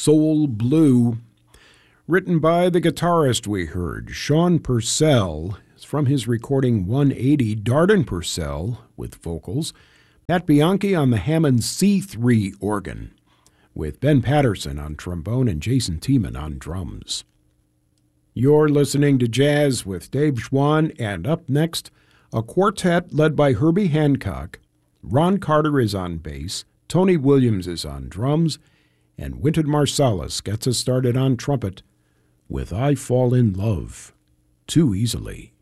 Soul Blue, written by the guitarist we heard, Sean Purcell. It's from his recording 180, Darden Purcell with vocals, Pat Bianchi on the Hammond C3 organ, with Ben Patterson on trombone and Jason Tiemann on drums. You're listening to Jazz with Dave Schwann, and up next, a quartet led by Herbie Hancock. Ron Carter is on bass, Tony Williams is on drums, and Wynton Marsalis gets us started on trumpet with I Fall in Love Too Easily.